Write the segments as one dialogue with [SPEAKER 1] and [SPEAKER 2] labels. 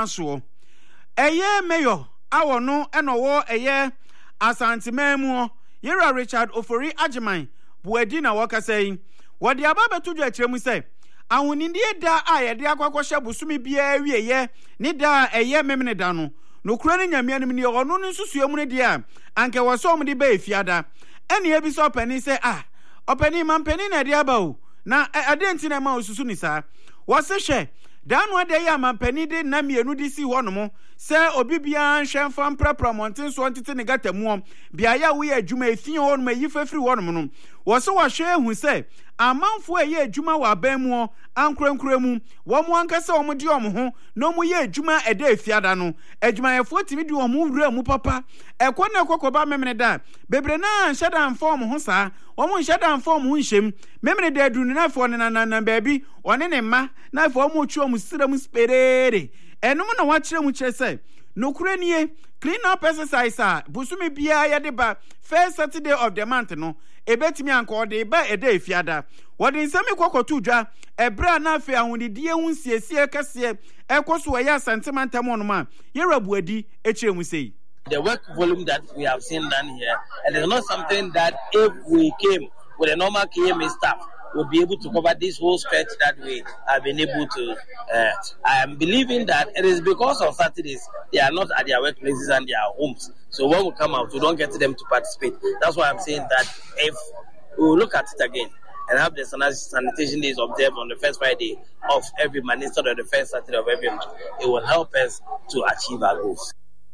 [SPEAKER 1] so eye mayor awo no enowo eye asantememu Yera Richard Ofori Ajiman buedi na wakasai wodi ababa tudwa kiremu se ahonindie da a yede akwakoshe busumi bia wieye ni da eye memne da no nokura ne nyame anim ne ono no nsusuamu ne dia anke woso omde ba efiada ene ebi so opani se opani mampani na dia ba o na adenti na ma osusu ni sa wose hwe danu ade ya mampani de na mienu di si hono se obibia nhwemfa mprapra monten so ntete ne gatamu bia ya wo ya adwuma efie hono ma yifafiri hono no wose wo hwe ehu se amanfo eye adwuma wa abamu ankurankuremu wo mo ankasa wo mo di omo ho no mo ye adwuma eda efiada no adwuma yefo timi di omo wura mu papa ekona ekokoba memene da bebre na nhada mfo mo ho saa wo mo nhada mfo mo ho nhyem memene da adunu na fo ne na baabi one ne ma na fo mo twa mo sira mu sperere enum na wa kire mu kire se nokure nie clean up exercise busumi bia ya de ba first Saturday of the month no ebetimi anka ode ba eda efiada wode nsemi kokotu dwa ebra na afi ahonidie hu siesie kase ekoso ya santimental monoma yerabuadi echire mu sei.
[SPEAKER 2] The work volume that we have seen done here, and it's not something that if we came with a normal KMA staff will be able to cover this whole stretch that we have been able to. I am believing that it is because of Saturdays they are not at their workplaces and their homes. So when we come out, we don't get them to participate. That's why I'm saying that if we look at it again and have the sanitation days observed on the first Friday of every month instead of the first Saturday of every month, it will help us to achieve our goals.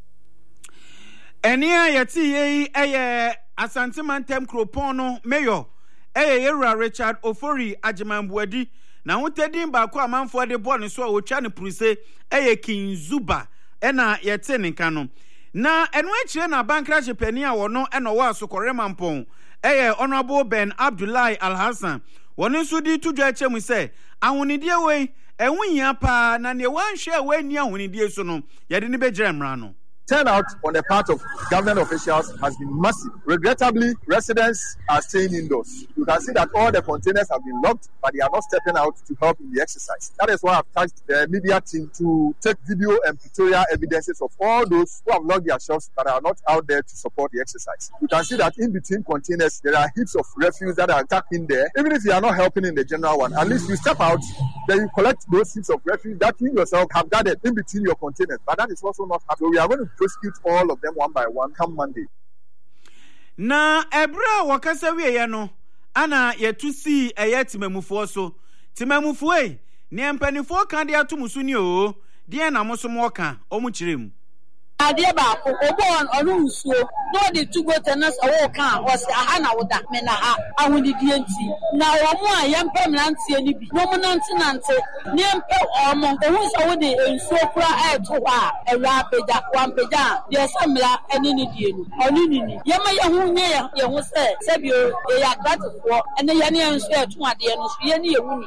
[SPEAKER 1] Enia yeti asantimantem kropono mayor Yera Richard Ofori Ajiman buedi na wotedin ba ko amanfo de bo ne so otwa ne puruse King Zuba na yete ne kanu na eno akire na bankra jepani a wono eno wa asokore mampon honorable Ben Abdullahi Al-Hassan wono so di tudwa chemu se ahonidie we enwuhia pa na ne wanhwe we ni ahonidie so no yede ne bejira mra no.
[SPEAKER 3] Turnout on the part of government officials has been massive. Regrettably, residents are staying indoors. You can see that all the containers have been locked, but they are not stepping out to help in the exercise. That is why I've tasked the media team to take video and pictorial evidences of all those who have locked their shops but are not out there to support the exercise. You can see that in between containers, there are heaps of refuse that are tucked in there. Even if you are not helping in the general one, at least you step out, then you collect those heaps of refuse that you yourself have gathered in between your containers. But that is also not happening. So we are going to prosecute all of them one by one come Monday.
[SPEAKER 1] Na ebra wakasa wiye no ana yetusi timemufo so timemufo ne mpanifo kan de atomusu ni o de na mosomo ka omuchirem
[SPEAKER 4] Adia ba obo onu nsuo no de tugo tenas awo kan o se aha na woda me na ha ahudi die nti na omo a yempe mrantie ni bi no mo nante ne yempe omo ehun so wo de nsuo kura to ha ewa peda wampeja de samla eni ni die nu onu ni yema ye hu nye ye hu se bio e ya grateful ene ye ne nsuo etu ade no so ye ne ye hu ni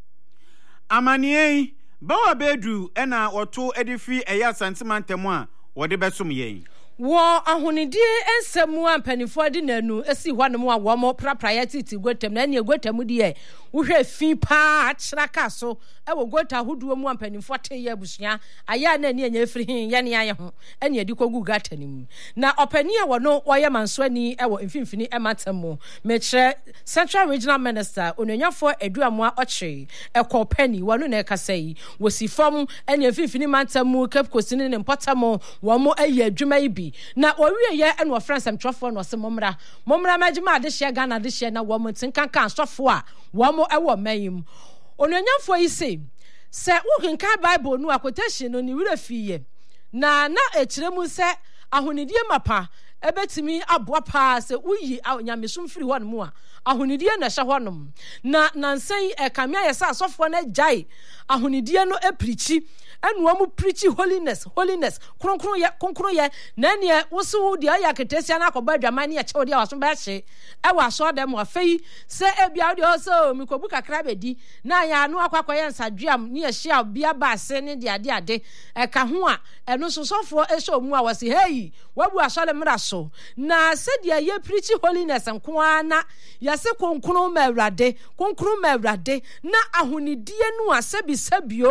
[SPEAKER 1] amanie bawa bedru ena oto edifi eya santimentemu a wode besum yen
[SPEAKER 5] wo ahonidie ensemu ampanifo de nanu esi hwanom a wo mo prapraya titi gotem na ne gotem die wo hwe fi pa akyeraka so e wo gota hoduo mu ampanifo te ya busua aya na ne anya firi hin ye ne aye ho ene adi kogu gatanim na opani a wono oye mansoani e wo mfimfini e matamo mekire Central Regional Minister ononyafo eduamoa oche ekopani wono na ekasai wosifam ene mfimfini matamo kapkosini ne mpotamo wo mo aye adwuma ibi na owie ye ene ofransam trofo no se momra magima ade hye Ghana de hye na wo mo tinkankan sofo a wo mo ewo mayim ononyafo yi se wokenka Bible no quotation no ni wura fiye na ekiremu se ahonidie mapa ebetimi aboa pa se uyi nyamesum firi hɔ no a ahonidie na hye hɔ no na nansan ekamia yesa asofo na jai ahonidie no eprichi enu amu preach holiness kronkron ye na ne woso de aya ketesia na akoba adwaman ne eche ode awaso ba hye e waso dem afei se ebia ode oso mikobu kakra bedi na ya anu akwakoye nsadwam ne ehia bia ba ase ne de ade eka ho a enu sosofo ehye omu a wase hey wabu asole mra so na se de ye preach holiness nko ana ya se konkron ma awrade na ahonidie nu asebisabio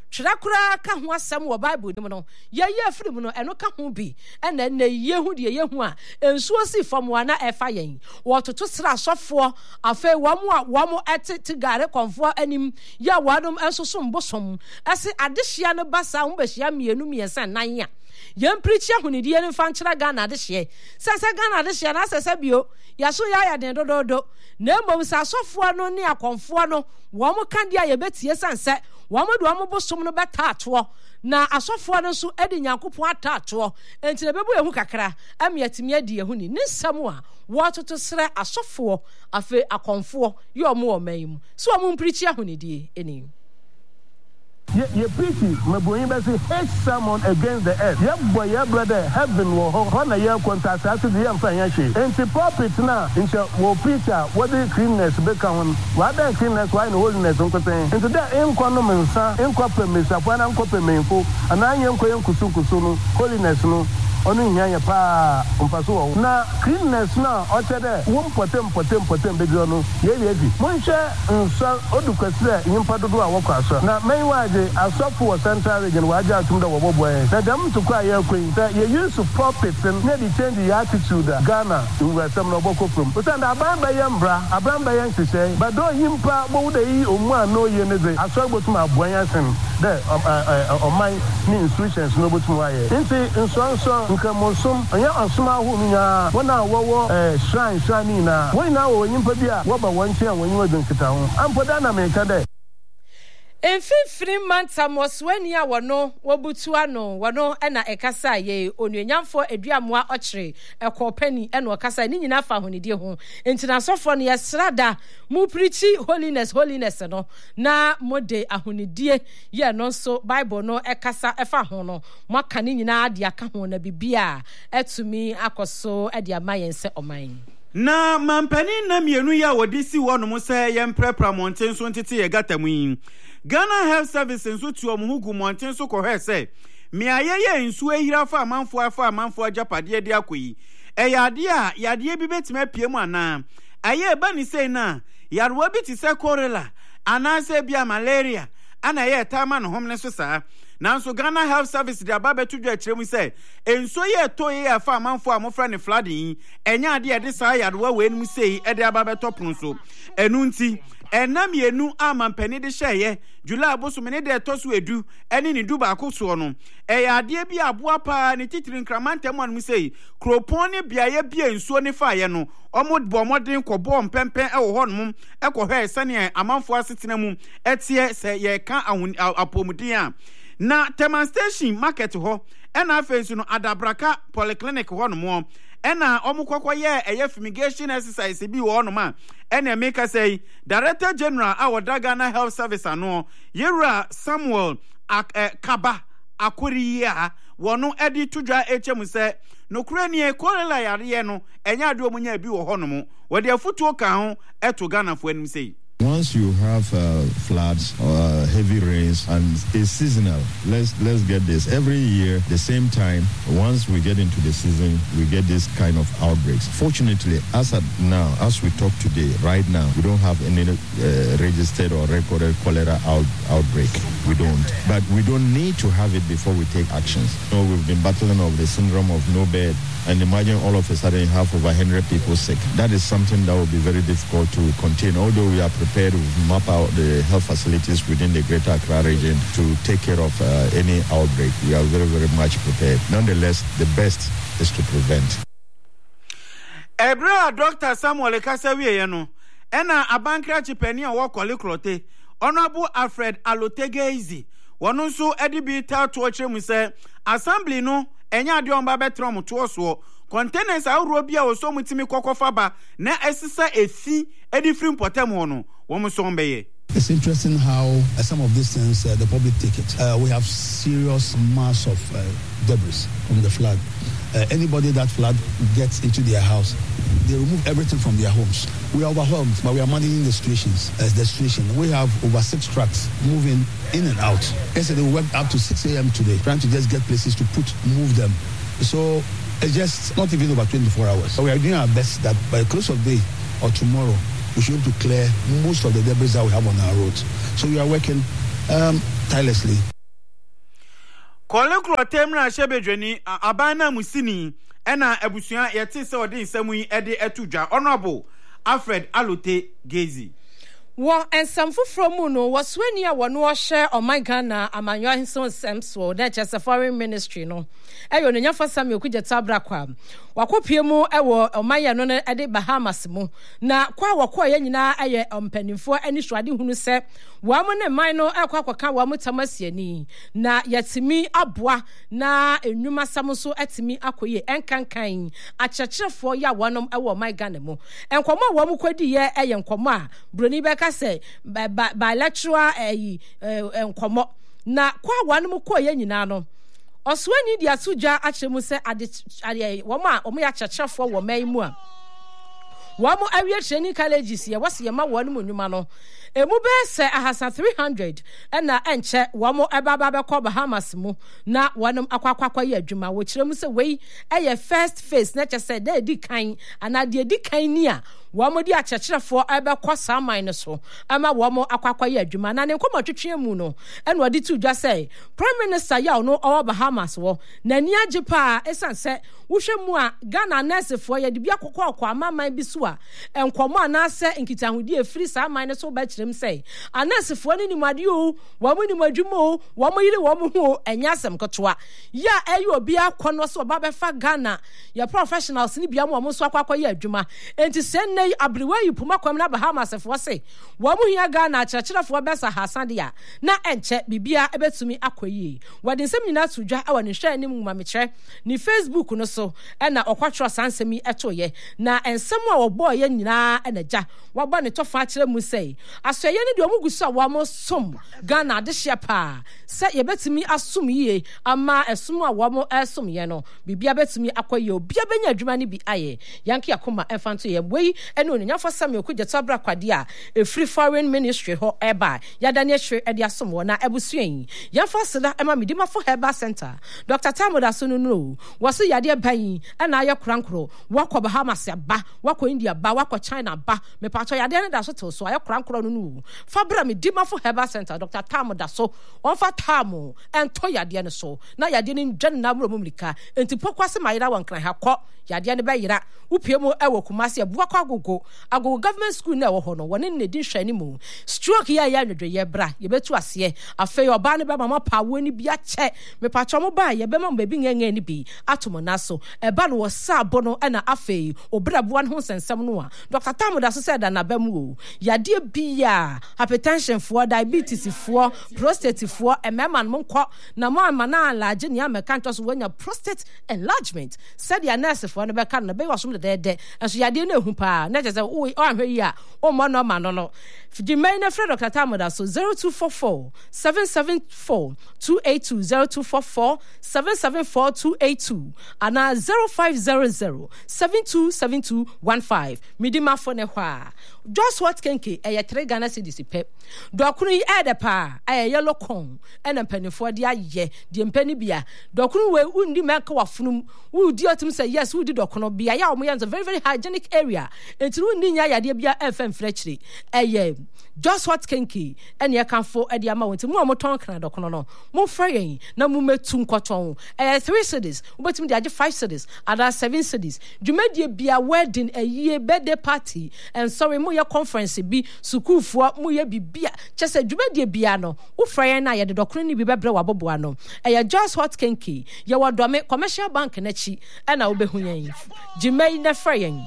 [SPEAKER 5] Trakura ka ho asem wo Bible nim no ye afrim no eno ka ho bi ena na ye hu de ye hu a ensuo si fam wa na efa yen wo toto sra asofo afa wo mo ete gare konfo anim ya wadom ensoso mbosom ase adehia no basa ho behia mienu miensa nan ya yem preach ahunidie no fa nkyera Ghana adehia sese Ghana adehia na sese bio ya so ya den dododo na mbom sa asofo no ne akonfo no wo mo kan dia ye betie sanse wo mo do wo bosom no betato na asofo no so edi nyankopon atato enti na bebu ehu kakra amiatimi adi ehu ni nsam a wo toto sre asofo afa akonfo yo mo o mayim so mo preach ahunidie eni
[SPEAKER 6] ye preaching me boyin be say hate sermon against the earth ye boy ye brother heaven wo ho na ye contact as the ye mfa yan hwe enti pulpit na nche wo preacher what the cleanness be kan won wa da cleanness why no holiness nkoten enti da enko no mensa enko pemesa kwa na enko pemenfo ana anye enko yenkusu no holiness no onu nyanya pa mpaso wo na cleanness na o chede wo potem be bi ono ye bi monhwe nso odukwasire nyimpa dodo a wokọ aso na menwaje asofo central region waje atum da woboboe na dem to kwa ye kwin ye use pulpits and maybe change the attitude Ghana we some no boko from but and abamba yembra abamba yen say but do yimpa bo da yi omu ano ye neze aso botum aboan sen de o man ni instructions no botum wa ye nti nso nkamonsom anya asoma ho nya wona wowo shrine na wona wo nyimpa bia wo ba won chia won yiwa dinkita ho ampoda na me ka de
[SPEAKER 5] Enfifiri mantamos weni a wono wobutu ano wono na ekasa ye onuanyamfo aduamoa ochre ekopani na okasa ni nyina fa honidie ho entinasofo no yesrada mu preachi holiness no na mode ahonidie ye no so Bible no ekasa efa ho no maka ni nyina ade aka ho na bibia etumi akoso ade amayense oman
[SPEAKER 1] na mampani na mienu ya wodisi wono mo se yemprepra monten so ntete ye gatamu Ghana Health Service nso tuo mu hugu monten so kohwe se miayeye nsu ehira fa amanfo ajapade de akoyi eyade a yade bi betima piemu ana aye ba ni sei na yarwa bi ti se cholera ana se bia malaria ana ye tama no homne so saa nanso Ghana Health Service de ababetu dwa kiremu se enso ye to ye afa amanfo amofra ne flooding enya ade de saa yarwa we enu sei e de ababeto pon so enu nti enam yenu amampani de hyeye July abosomene de toso edu ene ni duba akoso no ade bi aboa pa ne titiri nkramantem anu sei kropon ne biaye bia nsuo ne faaye no omodbo modin kobo mpempen e wo honum e kohwe sane amanfo asetena mu etie se ye ka apomudin a na demonstration market ho ena afensu no Adabraka polyclinic ho no ena omukwakoye eye fumigation exercise bi wo no ma ena make say Director General awoda Ghana Health Service ano Yera Samuel Kaba Akuriya wono edi tudwa HM se nokure ne cholera yare no enya ade omunya bi wo hono mo wo de afutuo kan ho eto Ghana fo anim sei.
[SPEAKER 7] Once you have floods or heavy rains and it's seasonal, let's get this. Every year, the same time, once we get into the season, we get this kind of outbreaks. Fortunately, as we talk today, right now, we don't have any registered or recorded cholera outbreak. We don't. But we don't need to have it before we take actions. You know, we've been battling of the syndrome of no bed, and imagine all of a sudden you have over 100 people sick. That is something that will be very difficult to contain, although we are prepared to map out the health facilities within the Greater Accra region to take care of any outbreak. We are very, very much prepared. Nonetheless, the best is to prevent.
[SPEAKER 1] Ebra Dr. Samuel Kasawiye no ena abankra chipeni a wokole krote Honorable Alfred Alotegeizi wono nso edibi tato kyeremu se assembly no enya de omba betrom to so containers awro bia oso mutimi kokofa ba na esisa efi edifrim potem no wo mo so mbeye.
[SPEAKER 8] It's interesting how some of these things the public take it. We have serious mass of debris from the flood. Anybody that flood gets into their house, they remove everything from their homes. We are overwhelmed, but we are managing the situation. We have over 6 trucks moving in and out. Yesterday we worked up to 6 a.m. today, trying to just get places to move them. So it's just not even over 24 hours. So we are doing our best that by the close of the day or tomorrow, we should be able to clear most of the debris that we have on our roads. So we are working tirelessly.
[SPEAKER 1] Kolekro temra shebedweni abana musini ena ebusua yete se odi nsemu yi ede etudwa Honorable Alfred Alote Gezi.
[SPEAKER 5] Wa ensam foforo mu no wasweni a wono ohye oman Ghana amanyo hinson semso na chese foreign ministry no eyo no nyafa sam yokugeta brakwa wakopie mu ewo oman ya no na ede Bahamas mu na kwa wakọ ya nyina eye ompanimfo ani hwade hunu se wa mo ne man no akwakwaka wa mutamasiani na yatimi aboa na enwuma sam so atimi akoye enkankan akyerkyerefo ya wonom ewo oman Ghana mu enkomo wa mu kwadi ye eye nkomo a broni beka say bilateral enkomo na kwa wanom ko ye nyina no oswani dia suja akyemu se ade wo ma omo ya kyerkyerefo wo man mu a wo mo awie training colleges ye wose ye ma wonom nnwuma no emu be se ahasa 300 na enche wo mo ebaba be ko Bahamas mu na wonom akwakwa ye adwuma wo kyeremu se wei eye first phase na che se da di kan ana de di kan ni a wamo di akyerkyerefo ebe kwasa man no so ama wamo akwakwa ye adwuma na ne nkomotwetwe mu no ene odi tu dwa say prime minister ya no owo Bahamas wo na ni agipa esanse wohwe mu a Ghana nursefo ye de bia kokọ amaman bi so a enkomo anase nkitahudi efiri sa man no so ba kyerem say anasefo ni nimade o wamo ni madwuma o wamo yire wamo ho enyasem kotoa ya eyo obi akọ so ba be fa Ghana ya professionals ni bia mo so akwakwa ye adwuma enti sen nay abriwe yipuma kwam na Bahamas fo se wo mu hia Ghana akyerkyerefo besa hasadia na enche bibia ebetumi akoyi wode nsem nyina tudwa awa ne hwa anim ma mekere ni Facebook no so na okwatro sansemi etoye na ensem a obo ye nyina enaja waba ne tofa akere mu sei asoye ne de omuguso a wo mo som Ghana de hye pa se yebetumi asom yie ama esom a wo mo esom ye no bibia betumi akoyi obia benya adwuma ne bi aye yanke akoma efanto ye boi ene onya fa sam yokugeta bra kwade a free foreign ministry ho eba yada ne hwe ede asom wo na ebusuan ya fa seda ema midima fo herbal center Dr. Tamoda Sunu no waso yade ban na aye krankro wakọ Bahamas ba wakọ India ba wakọ China ba me pato yade ne da so to so aye krankro no fa bra midima fo herbal center Dr. Tamoda so on fa tamo ento yade ne so na yade ne dwan na bro mumlika enti pokwase mayira wankran ha kọ yade ne ba yira upiemu ewo Kumasi abuakọ agogo government school na ewo ho no woni ne di hwani mu stroke ya nwedwe ye bra ye betu ase afei oba ne be mama pawo ni bia che me pacho mo ba ye be mama bi ngengen ni bi atomo naso eba no wosa abo no na afei obrabua no ho sensem no a Dr. Tamoda so said na ba mu o yade bia hypertension for diabetes for prostate for emema no nko na mo amana alaje ni ameka so wanya prostate enlargement said ya nurse for no be kan na be wasom de so yade na ehu pa na jese o ahwe yi a o mo no ma no di main na Fred Dr. Tamoda so 0244 774 282 0244 774 282 ana 0500 727215 midima fo ne hwa just what kenke eye 3 Ghana cedis pe dokunu yi ede pa eye yellow corn ena mpanifo de aye de mpani bia dokunu we undi meka wafunum we di otum say yes we di dokunu bia ya omo yanzo very very hygienic area enti undi nya yade bia fm frechiri eye just what kenke ene ye kanfo ede ama wonti mu omoton kana dokunu no mo frayen na mu metu nkoton 3 cedis ubetum de age 5 cedis ada 7 cedis dwumadie bia wedding aye birthday party and sorry mo ye conference bi sukufo mo ye bibia chese dwumadie bia no wo frayen na ye de dokunu ni bi bebre waboboa no just what kenke ye wodome commercial bank na chi na obehu yan jimai na frayen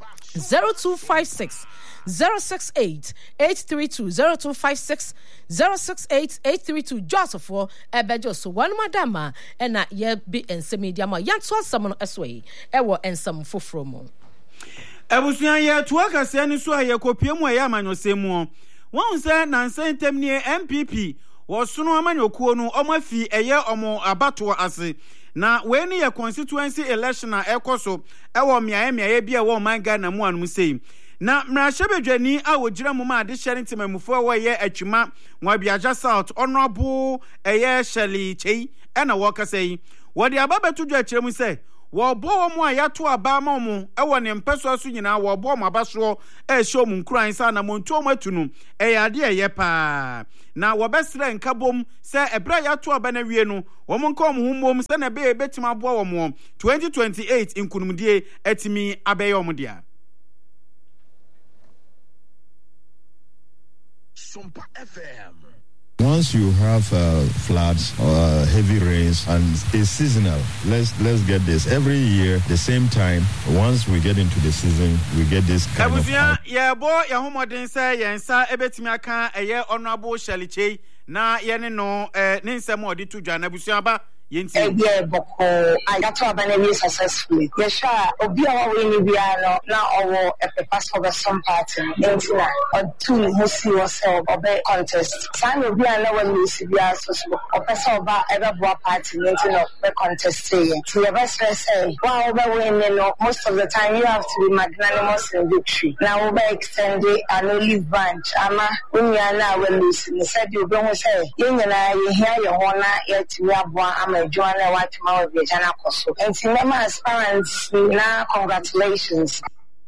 [SPEAKER 5] 0256 068 832 0256 068 832 Joseph for ebejo so one madama na ye be ensemedia ma yanto asam no esoi ewo ensam foforo mo
[SPEAKER 1] ebusuan ye to akase ni so aye kopie mu ya amanyosemu won se nansen temnie MPP wo sono amanyokuo no omafi eye omo abato ase na we ni ye constituency election a ekoso ewo miaye bia wo man Ghana mu anum sei na mrashebedwani a wogira mu ma de sharing temamufo wo ye atwuma Nwabiaja South Honorable eye Shirley Chei na wo kasai wode ababetu dwa kiremu se wo bo mo a yato aba ma mo ewo ne mpeso aso nyina wo bo mo abaso e show mu nkran sa na montuo matu no e yade eye pa na wo besre nkabom se ebra yato aba na wie no wo mo nka mo humom se na be betima bo wo mo 2028 inkunumdie etimi abeyo mo dia
[SPEAKER 9] Sumpa FM.
[SPEAKER 7] Once you have floods or heavy rains and it's seasonal, let's get this. Every year, the same time, once we get into the season, we get this kind of...
[SPEAKER 1] Yeah, boy, ya homodin say, yensa ebetimi aka eye honorable Shaliche na yene no ninsem odi to dwa na busua ba yenti
[SPEAKER 10] yeah boko ayato abana we successfully yesha obi a we ni bia no na owo a pass for some party entina on two musi yourself obe contest san obi a na we si bia so opesa oba ebe boa party entina be contest here so your best friend say wow obe we no most of the time you have to be magnanimous in victory now obe extend an olive branch ama unya na we lose ni said you be who say yenyana ye hear your hona yetimi aboa ama Joanna Watma of Jana Koso. And Cinema Aspirants, now congratulations.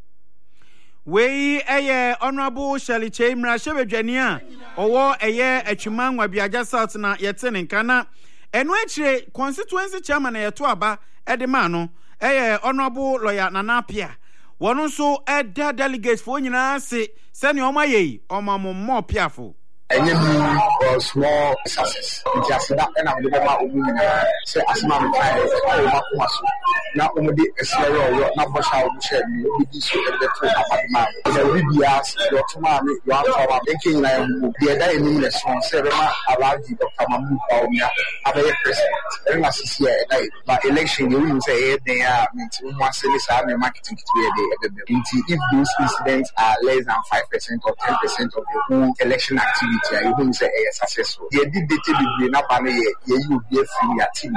[SPEAKER 1] We honorable Shirley Chamra Shebedwania, or Echiman Wabiaja South na Yetin in Kana, and which constituency chairman Tuaba Edemano, honorable lawyer Nanapia. One also add their delegates for say, send your my or mamma more piaful.
[SPEAKER 11] Any small success. Just that, and I'm going to say, as my child, now only a slow, not for how we share you, be so at the top of the man. The asked your tomorrow, you are making the other meaningless one, Serena, allowed you to come and move on. I'm a president, and as here, but election, you will say they are one service and marketing to be if those incidents are less than 5% or 10% of the whole election activity. You won't say successful. You did the not you be a free team.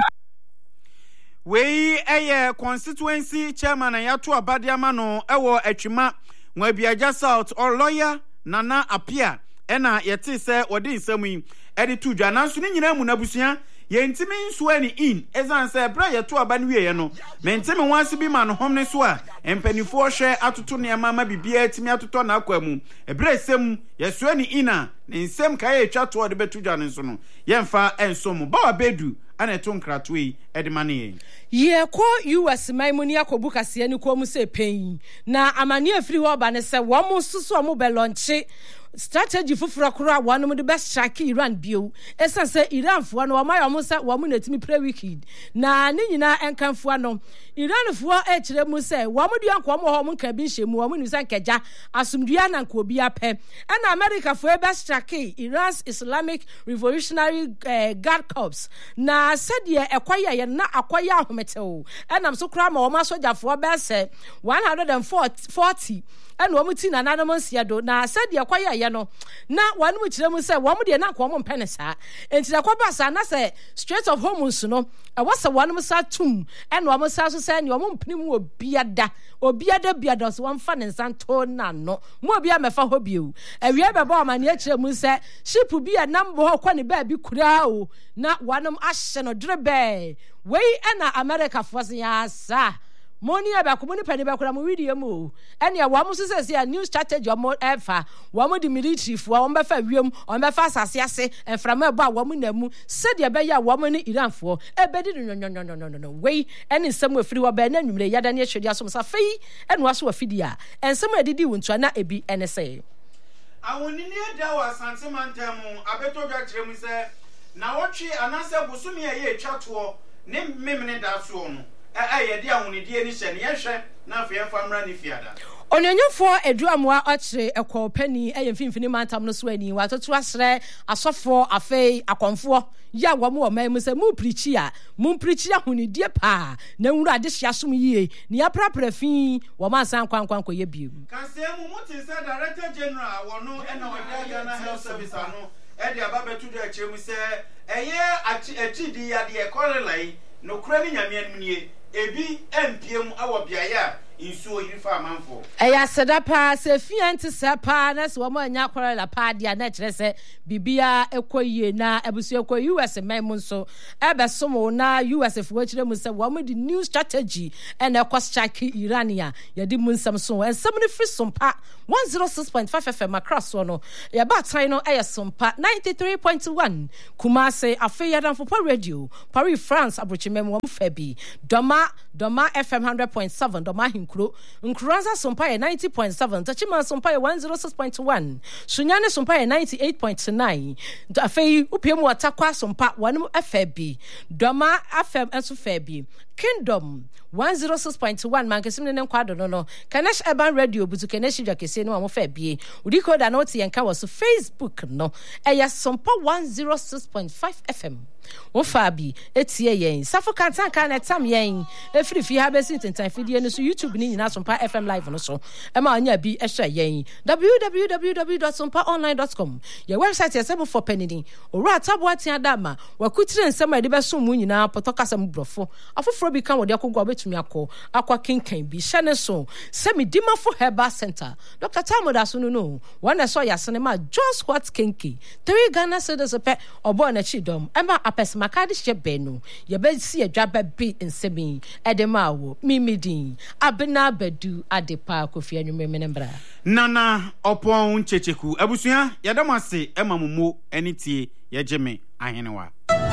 [SPEAKER 1] We a constituency chairman and Yatu Abadiamano, Ewo Echima, Mwebiaja South or lawyer Nana Apia, Ena Yeti say or din semi, Editu Jana Sunina Munabusia, Yentimi Sweni in, as I say, Bray to Abanwiano, Mentimi wants to be man homelesswa, and penny four share atutunia mama be beer to me to turn aquamu, a bracem, Yasweni ina, in same Kaye chat to the Betu Janison, Yemfa and some Boa Bedu. Ane tonkratwe edmane
[SPEAKER 5] ye ko US maimuni akobuka se ni ko mu se pen na amane afiri ho ba ne se wo mu susu mo belonche strategy fufura kura wanu de best strike Iran bio esa se Iran fo no ma mo se wo mu natimi pre wicked na ne nyina enkanfo no Iran fo e kire mu se wo mu dua nko mo ho mu nka bi nhemu wo mu ni se nkaja asumdua na nka obi apɛ na America fo e best strike Iran's Islamic Revolutionary Guard Corps na said ye na akwaya ahometew enam so kra ma wo ma sojafo be se 140 and wo muti na nanom siado na said ye kwaya no na wanu mu kire mu se wo mu de na nko mo mpenesa enti na kwabasa na se Strait of Hormuz no e wasa wanu mu sa tum and wo mu sa so se ne wo mu mpnim obiada so won fa ne nsanto na no mu obi amefa ho bio awie beba o ma ne kire mu se ship bi anambo ho kwa ne ba bi kura o na wanum ahye no drebe wei na America force ya sa moni abakomuni pani bakura mu video mu ene wa mu sese a new strategy o efa wa mu di military fo o mbefa wiem o mbefa asase ase enframa ebo a wa mu namu sede be ya wa mu ni Iran fo ebedi no wei ene nsem afiri wa ba na nwumre yada ne hwedi asom sa fei ene wa so afidi a ensem adidi wontua na ebi ene se
[SPEAKER 1] awoni ni eda wa santimantamu abeto dwa kire mu se na wotwe anase busumi ye twato ne memene da so no ye dia hunidie ni hye ne yehwe na afemfa mra ni fiada
[SPEAKER 5] onyonyofo eduamoa ochire ekopani mfimfini mantam no so ani watoto asre asofo afei akonfo ya wamo o mai muse mu preachi hunidie pa na nwuru ade hia som yie ne yaprapra fi wo mansan kwankwan koye biu
[SPEAKER 1] kasemu mutin se director general wono ena wadaga na health service ano edi ababetu do akire mu se eye achidi ya de ekorelai no kura ni nyame anunie ebi empiem awo biaya insuo yirifa amanfo
[SPEAKER 5] eya seda pa se fiante sepa na se wo ma nya kwara la pa dia na kire se bibia ekoyie na ebusu ekoyi US mem nso ebesom na US fo kire mu se wo ma di new strategy and strike Irania yadi mu nsam so ensam ne free sompa 106.5 FM across no ya ba try no eya sompa 93.1 Kumase afeya dan for radio Paris France abrochimem wo fa bi Doma FM 100.7 Doma hinkro nkranza sompa 90.7 Tachima sompa 106.1 Sunyane sompa 98.9 afei upiemu atakwa sompa 1 FB Doma FM enso fa bi Kingdom 106.1 mankesim ne nkwado no Kanesh Urban Radio butu Kanesh Jakese no amofa bie udiko da no tie nka wo so Facebook no eya sompa 106.5 FM wo fabi etie yen safo kantan kan etam yen efiri fi ha besi tentan fidie no so YouTube ni nyina sompa FM live no so ema anya bi ehwe yen www.sompaonline.com your website yesebo for penini ora tabo atia dama wakutire nsem ade beso mu nyina potokasa mu brofo afoforo bi kan wode akogwa betumi akwa kinkan bi hye so semi dimafo herbal center Dr. Tamoda sunu no wana so yasene ma just what kinky 3 Ghana cedis pe obo na chidom ema apesma kadi shebenu ye be si adwaba bi nsemi edema wo mimidin abena badu adepa Kofi Anwumeme nembra
[SPEAKER 1] nana opon checheku abusua yadamase ema mumo enitie yegeme ahenewa